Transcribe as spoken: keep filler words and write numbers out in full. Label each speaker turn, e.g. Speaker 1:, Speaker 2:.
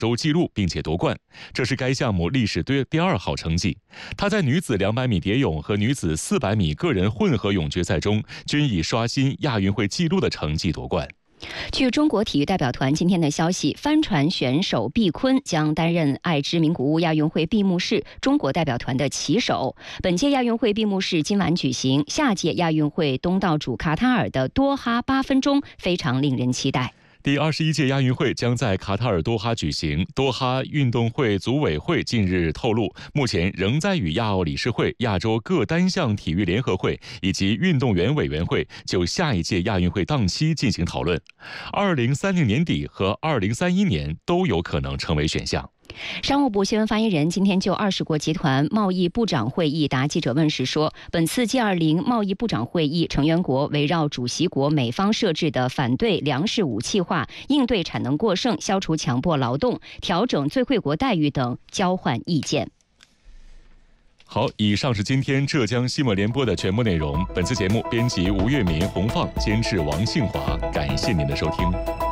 Speaker 1: 都纪录并且夺冠，这是该项目历史第第二好成绩。她在女子两百米蝶泳和女子四百米个人混合泳决赛中均以刷新亚运会纪录的成绩夺冠。
Speaker 2: 据中国体育代表团今天的消息，帆船选手毕坤将担任爱之名古屋亚运会闭幕式中国代表团的旗手。本届亚运会闭幕式今晚举行，下届亚运会东道主卡塔尔的多哈八分钟非常令人期待。
Speaker 1: 第二十一届亚运会将在卡塔尔多哈举行。多哈运动会组委会近日透露，目前仍在与亚奥理事会、亚洲各单项体育联合会以及运动员委员会就下一届亚运会档期进行讨论。二零三零年底和二零三一年都有可能成为选项。
Speaker 2: 商务部新闻发言人今天就二十国集团贸易部长会议答记者问时说，本次 G 二十 贸易部长会议成员国围绕主席国美方设置的反对粮食武器化、应对产能过剩、消除强迫劳动、调整最惠国待遇等交换意见。
Speaker 1: 好，以上是今天浙江新闻联播的全部内容。本次节目编辑吴月民、洪放，监制王庆华，感谢您的收听。